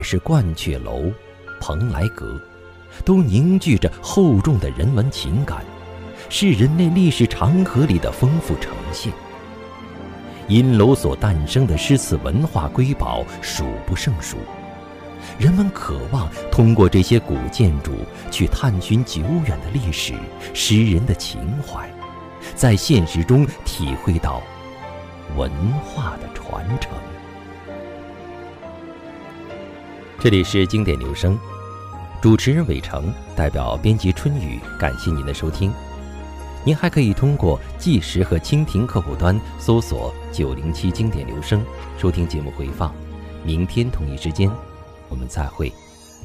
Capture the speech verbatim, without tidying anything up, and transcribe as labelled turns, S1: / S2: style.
S1: 是鹳雀楼、蓬莱阁，都凝聚着厚重的人文情感，是人类历史长河里的丰富呈现。阴楼所诞生的诗词文化瑰宝数不胜数，人们渴望通过这些古建筑去探寻久远的历史、诗人的情怀，在现实中体会到文化的传承。这里是经典留声，主持人伟成，代表编辑春雨，感谢您的收听。您还可以通过纪实和蜻蜓客户端搜索九零七经典留声，收听节目回放。明天同一时间，我们再会。